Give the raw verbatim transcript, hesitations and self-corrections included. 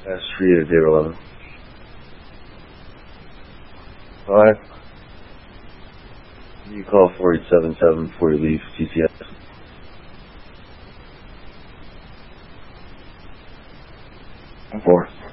That's three at zero eleven. Five. You call four eight seven seven before you leave T C S. Four.